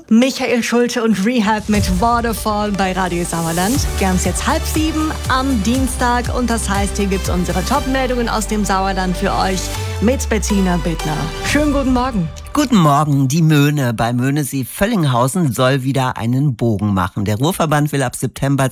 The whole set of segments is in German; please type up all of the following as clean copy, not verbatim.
Michael Schulte und Rehab mit Waterfall bei Radio Sauerland. Wir haben es jetzt 6:30 am Dienstag und das heißt, hier gibt es unsere Top-Meldungen aus dem Sauerland für euch mit Bettina Bittner. Schönen guten Morgen. Guten Morgen. Die Möhne bei Möhnesee-Völlinghausen soll wieder einen Bogen machen. Der Ruhrverband will ab September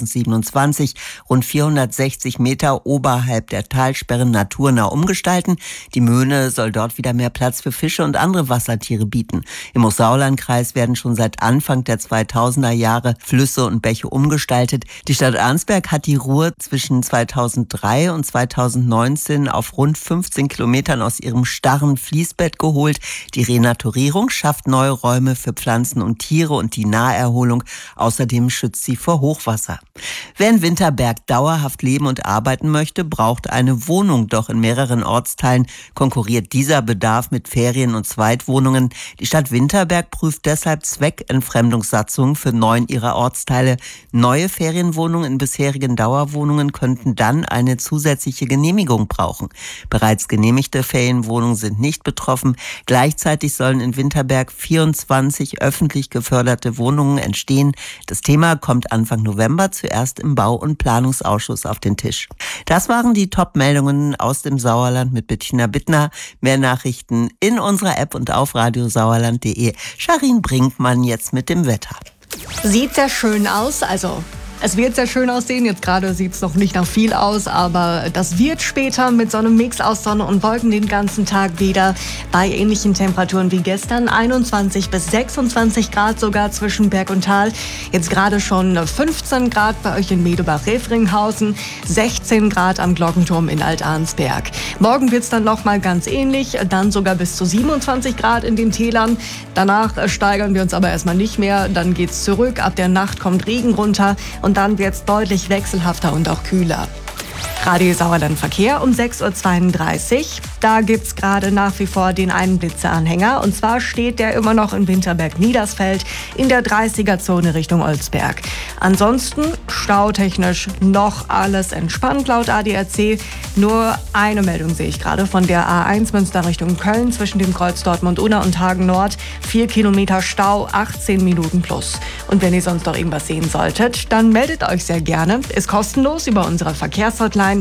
2027 rund 460 Meter oberhalb der Talsperren naturnah umgestalten. Die Möhne soll dort wieder mehr Platz für Fische und andere Wassertiere bieten. Im Hochsauerlandkreis werden schon seit Anfang der 2000er Jahre Flüsse und Bäche umgestaltet. Die Stadt Arnsberg hat die Ruhr zwischen 2003 und 2019 auf rund 15 Kilometern aus ihrem starren Fließbett geholt. Die Renaturierung schafft neue Räume für Pflanzen und Tiere und die Naherholung. Außerdem schützt sie vor Hochwasser. Wer in Winterberg dauerhaft leben und arbeiten möchte, braucht eine Wohnung. Doch in mehreren Ortsteilen konkurriert dieser Bedarf mit Ferien- und Zweitwohnungen. Die Stadt Winterberg prüft deshalb Zweckentfremdungssatzungen für 9 ihrer Ortsteile. Neue Ferienwohnungen in bisherigen Dauerwohnungen könnten dann eine zusätzliche Genehmigung brauchen. Bereits genehmigte Ferienwohnungen sind nicht betroffen. Gleichzeitig sollen in Winterberg 24 öffentlich geförderte Wohnungen entstehen. Das Thema kommt Anfang November zuerst im Bau- und Planungsausschuss auf den Tisch. Das waren die Top-Meldungen aus dem Sauerland mit Bettina Bittner. Mehr Nachrichten in unserer App und auf radiosauerland.de. Sharin Brinkmann jetzt mit dem Wetter. Sieht sehr schön aus, es wird sehr schön aussehen. Jetzt gerade sieht es noch nicht nach viel aus, aber das wird später mit so einem Mix aus Sonne und Wolken den ganzen Tag wieder bei ähnlichen Temperaturen wie gestern. 21 bis 26 Grad sogar zwischen Berg und Tal. Jetzt gerade schon 15 Grad bei euch in Medebach-Revringhausen, 16 Grad am Glockenturm in Alt-Arnsberg. Morgen wird es dann nochmal ganz ähnlich, dann sogar bis zu 27 Grad in den Tälern. Danach steigern wir uns aber erstmal nicht mehr. Dann geht's zurück. Ab der Nacht kommt Regen runter. Und dann wird es deutlich wechselhafter und auch kühler. Radio Sauerland Verkehr um 6:32 Uhr. Da gibt's gerade nach wie vor den einen Blitzeanhänger. Und zwar steht der immer noch in Winterberg-Niedersfeld in der 30er-Zone Richtung Olsberg. Ansonsten stautechnisch noch alles entspannt laut ADAC. Nur eine Meldung sehe ich gerade von der A1 Münster Richtung Köln zwischen dem Kreuz Dortmund-Unna und Hagen Nord. 4 Kilometer Stau, 18 Minuten plus. Und wenn ihr sonst noch irgendwas sehen solltet, dann meldet euch sehr gerne. Ist kostenlos über unsere Verkehrshotline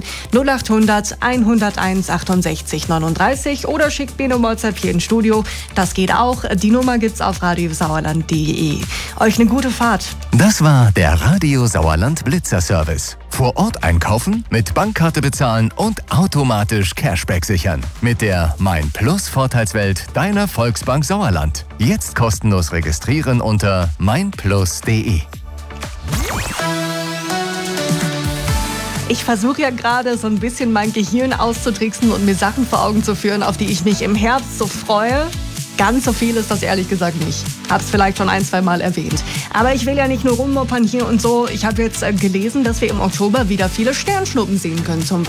0800 101 68 39 oder schickt mir eine WhatsApp hier ins Studio. Das geht auch. Die Nummer gibt's auf radiosauerland.de. Euch eine gute Fahrt. Das war der Radio Sauerland Blitzer Service. Vor Ort einkaufen, mit Bankkarte bezahlen und automatisch Cashback sichern. Mit der Mein Plus Vorteilswelt deiner Volksbank Sauerland. Jetzt kostenlos registrieren unter meinplus.de. Ich versuche ja gerade so ein bisschen mein Gehirn auszutricksen und mir Sachen vor Augen zu führen, auf die ich mich im Herbst so freue. Ganz so viel ist das ehrlich gesagt nicht. Hab's vielleicht schon 1-2 Mal erwähnt. Aber ich will ja nicht nur rummoppern hier und so. Ich habe jetzt gelesen, dass wir im Oktober wieder viele Sternschnuppen sehen können zum